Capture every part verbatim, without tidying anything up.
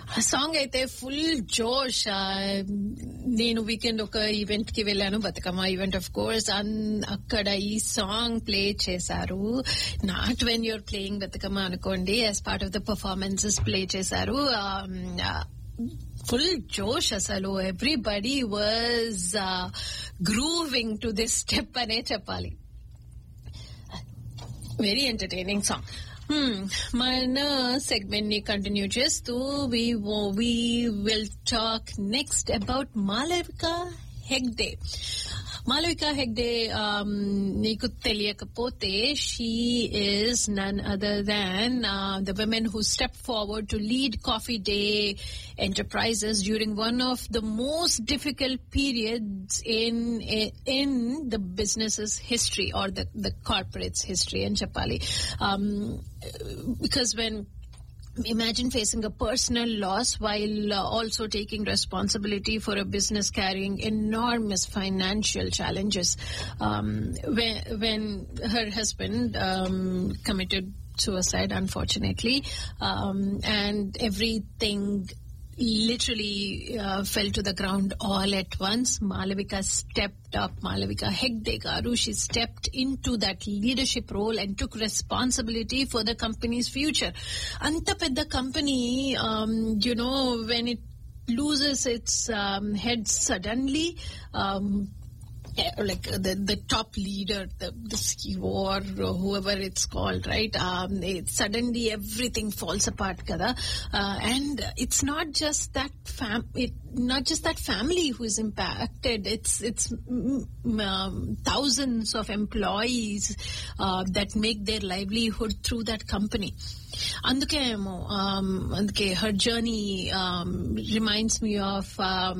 ఆ సాంగ్ అయితే ఫుల్ జోష్. నేను వీకెండ్ ఒక ఈవెంట్ కి వెళ్ళాను, బతుకమ్మ ఈవెంట్. ఆఫ్ కోర్స్ అక్కడ ఈ సాంగ్ ప్లే చేశారు. Not when you're playing Bathukamma అనుకోండి, as part of the performances play చేశారు. ఫుల్ జోష్ అసలు. Everybody was grooving to this step అనే చెప్పాలి. Very entertaining song. మన సెగ్మెంట్ ని కంటిన్యూ చేస్తూ we we will talk next about Malavika Hegde. Malavika Hegde, um, నీకు తెలియకపోతే, she is none other than uh, the women who stepped forward to lead Coffee Day Enterprises during one of the most difficult periods in in the business's history or the the corporate's history in Chapali. Um, because when imagine facing a personal loss while uh, also taking responsibility for a business carrying enormous financial challenges. Um, when, when her husband um, committed suicide, unfortunately, um, and everything literally uh, fell to the ground all at once, Malavika stepped up. Malavika Hegde garu, she stepped into that leadership role and took responsibility for the company's future. Anta pedda company, um, you know, when it loses its um, head suddenly, um, like the the top leader, the the C E O or whoever it's called, right? Um, it, suddenly everything falls apart, kada. Uh, and it's not just that fam, it not just that family who is impacted. It's it's um, thousands of employees uh, that make their livelihood through that company. అందుకే ఏమో అందుకే her journey reminds me of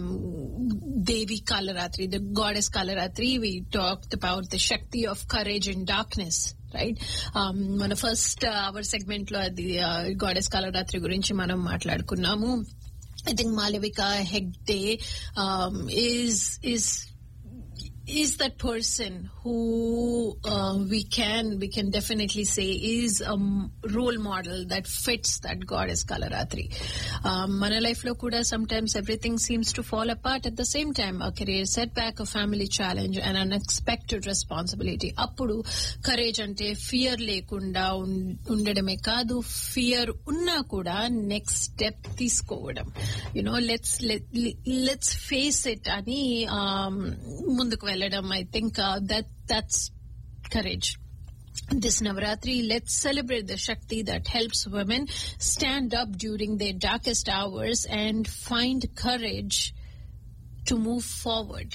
Devi Kalaratri, the goddess Kalaratri. We talked about the Shakti of courage in darkness, right? మన first hour segment లో అది goddess కాలరాత్రి గురించి మనం మాట్లాడుకున్నాము. I think Malavika Hegde is is is that person who uh, we can we can definitely say is a role model that fits that goddess Kalaratri. Mana life lo kuda sometimes everything seems to fall apart at the same time. A career setback, a family challenge, an unexpected responsibility. Appudu courage ante fear lekunda undadame kaadu, fear unna kuda next step తీసుకోవడం. You know, let's let, let's face it ani um, munduku velladam. I think uh, that that's courage. This Navaratri, let's celebrate the Shakti that helps women stand up during their darkest hours and find courage to move forward.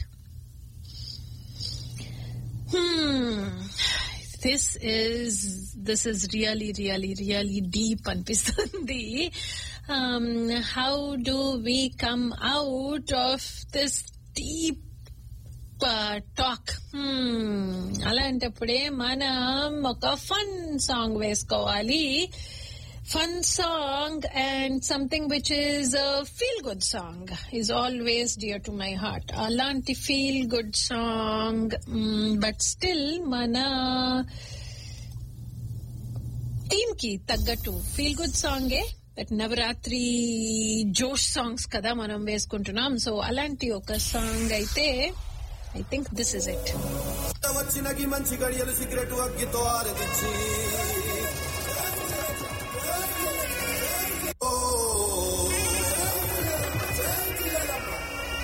Hmm. This is this is really, really, really deep anpisthundi. Um, how do we come out of this deep talk? అలాంటప్పుడే మనం ఒక fun song వేసుకోవాలి. Fun song and something which is feel good song is always dear to my heart. అలాంటి feel good song, but still మన team కి తగ్గట్టు feel good సాంగే, but Navratri జోష్ songs కదా మనం వేసుకుంటున్నాం. సో అలాంటి ఒక సాంగ్ అయితే I think this is it. వచ్చినకి మంచి గడియలు సిగరెట్ అగ్గితో ఆరగించి